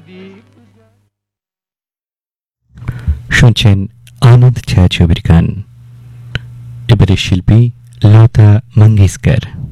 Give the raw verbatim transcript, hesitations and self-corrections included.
শুনছেন আনন্দ ছায়াছবির গান। এবারে শিল্পী লতা মঙ্গেশকর।